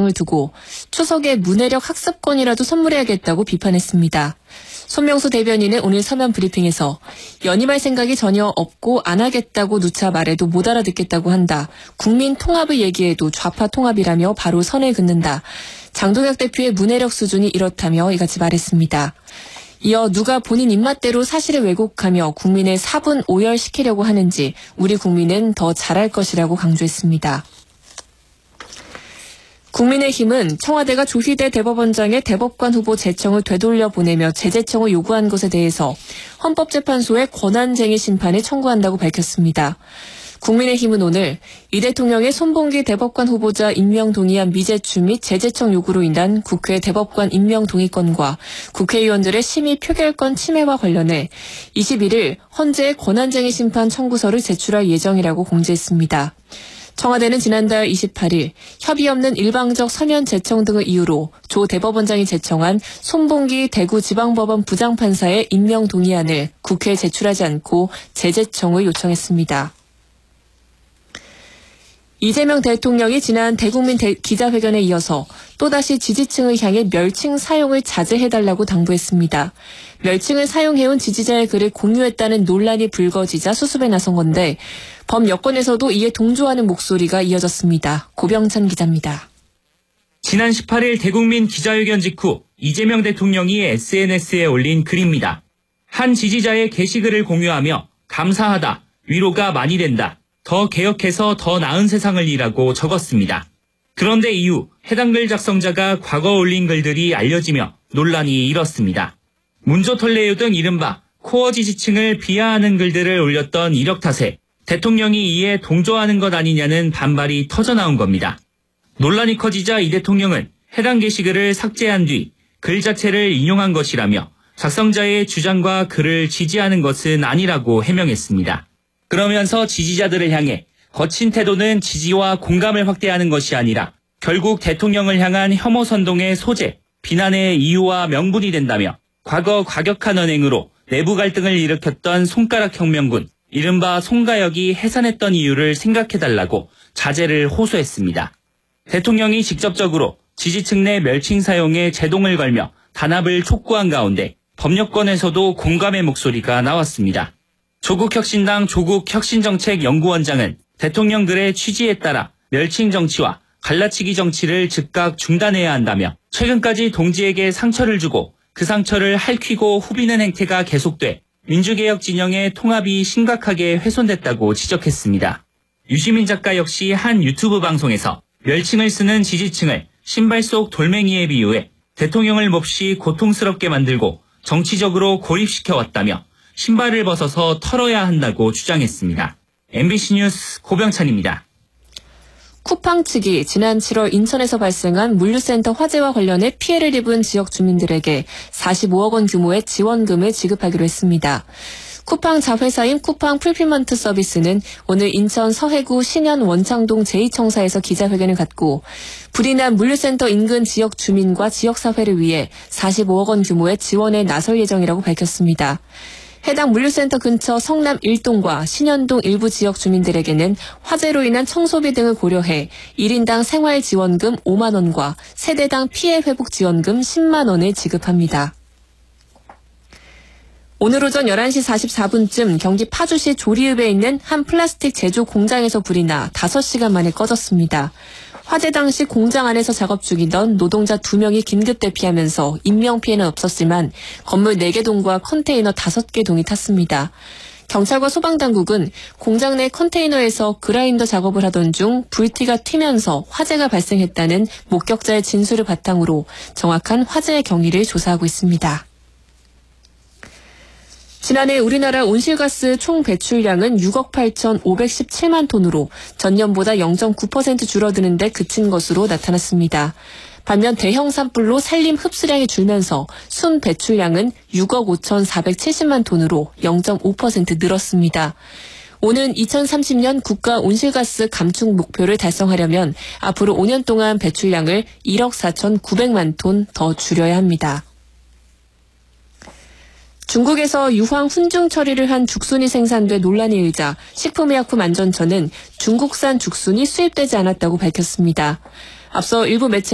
입장을 두고 추석에 문해력 학습권이라도 선물해야겠다고 비판했습니다. 손명수 대변인은 오늘 서면 브리핑에서 연임할 생각이 전혀 없고 안 하겠다고 누차 말해도 못 알아듣겠다고 한다. 국민 통합을 얘기해도 좌파 통합이라며 바로 선을 긋는다. 장동혁 대표의 문해력 수준이 이렇다며 이같이 말했습니다. 이어 누가 본인 입맛대로 사실을 왜곡하며 국민을 사분 오열시키려고 하는지 우리 국민은 더 잘할 것이라고 강조했습니다. 국민의힘은 청와대가 조희대 대법원장의 대법관 후보 제청을 되돌려 보내며 재제청을 요구한 것에 대해서 헌법재판소에 권한쟁의 심판을 청구한다고 밝혔습니다. 국민의힘은 오늘 이 대통령의 손봉기 대법관 후보자 임명 동의안 미제출 및 재제청 요구로 인한 국회 대법관 임명 동의권과 국회의원들의 심의 표결권 침해와 관련해 21일 헌재에 권한쟁의 심판 청구서를 제출할 예정이라고 공지했습니다. 청와대는 지난달 28일 협의 없는 일방적 서면 제청 등을 이유로 조 대법원장이 제청한 손봉기 대구지방법원 부장판사의 임명 동의안을 국회에 제출하지 않고 재제청을 요청했습니다. 이재명 대통령이 지난 대국민 기자회견에 이어서 또다시 지지층을 향해 멸칭 사용을 자제해달라고 당부했습니다. 멸칭을 사용해온 지지자의 글을 공유했다는 논란이 불거지자 수습에 나선 건데 범 여권에서도 이에 동조하는 목소리가 이어졌습니다. 고병찬 기자입니다. 지난 18일 대국민 기자회견 직후 이재명 대통령이 SNS에 올린 글입니다. 한 지지자의 게시글을 공유하며 감사하다, 위로가 많이 된다, 더 개혁해서 더 나은 세상을 이라고 적었습니다. 그런데 이후 해당 글 작성자가 과거 올린 글들이 알려지며 논란이 일었습니다. 문조털레유 등 이른바 코어 지지층을 비하하는 글들을 올렸던 이력 탓에 대통령이 이에 동조하는 것 아니냐는 반발이 터져나온 겁니다. 논란이 커지자 이 대통령은 해당 게시글을 삭제한 뒤 글 자체를 인용한 것이라며 작성자의 주장과 글을 지지하는 것은 아니라고 해명했습니다. 그러면서 지지자들을 향해 거친 태도는 지지와 공감을 확대하는 것이 아니라 결국 대통령을 향한 혐오 선동의 소재, 비난의 이유와 명분이 된다며 과거 과격한 언행으로 내부 갈등을 일으켰던 손가락 혁명군, 이른바 송가역이 해산했던 이유를 생각해달라고 자제를 호소했습니다. 대통령이 직접적으로 지지층 내 멸칭 사용에 제동을 걸며 단합을 촉구한 가운데 법률권에서도 공감의 목소리가 나왔습니다. 조국혁신당 조국혁신정책연구원장은 대통령 글의 취지에 따라 멸칭 정치와 갈라치기 정치를 즉각 중단해야 한다며 최근까지 동지에게 상처를 주고 그 상처를 핥히고 후비는 행태가 계속돼 민주개혁 진영의 통합이 심각하게 훼손됐다고 지적했습니다. 유시민 작가 역시 한 유튜브 방송에서 멸칭을 쓰는 지지층을 신발 속 돌멩이에 비유해 대통령을 몹시 고통스럽게 만들고 정치적으로 고립시켜왔다며 신발을 벗어서 털어야 한다고 주장했습니다. MBC 뉴스 고병찬입니다. 쿠팡 측이 지난 7월 인천에서 발생한 물류센터 화재와 관련해 피해를 입은 지역 주민들에게 45억 원 규모의 지원금을 지급하기로 했습니다. 쿠팡 자회사인 쿠팡 풀필먼트 서비스는 오늘 인천 서해구 신현 원창동 제2청사에서 기자회견을 갖고 불이 난 물류센터 인근 지역 주민과 지역사회를 위해 45억 원 규모의 지원에 나설 예정이라고 밝혔습니다. 해당 물류센터 근처 성남 1동과 신현동 일부 지역 주민들에게는 화재로 인한 청소비 등을 고려해 1인당 생활지원금 5만 원과 세대당 피해 회복 지원금 10만 원을 지급합니다. 오늘 오전 11시 44분쯤 경기 파주시 조리읍에 있는 한 플라스틱 제조 공장에서 불이 나 5시간 만에 꺼졌습니다. 화재 당시 공장 안에서 작업 중이던 노동자 2명이 긴급 대피하면서 인명피해는 없었지만 건물 4개 동과 컨테이너 5개 동이 탔습니다. 경찰과 소방당국은 공장 내 컨테이너에서 그라인더 작업을 하던 중 불티가 튀면서 화재가 발생했다는 목격자의 진술을 바탕으로 정확한 화재의 경위를 조사하고 있습니다. 지난해 우리나라 온실가스 총 배출량은 6억 8,517만 톤으로 전년보다 0.9% 줄어드는 데 그친 것으로 나타났습니다. 반면 대형 산불로 산림 흡수량이 줄면서 순 배출량은 6억 5,470만 톤으로 0.5% 늘었습니다. 오는 2030년 국가 온실가스 감축 목표를 달성하려면 앞으로 5년 동안 배출량을 1억 4,900만 톤 더 줄여야 합니다. 중국에서 유황 훈중 처리를 한 죽순이 생산돼 논란이 일자 식품의약품안전처는 중국산 죽순이 수입되지 않았다고 밝혔습니다. 앞서 일부 매체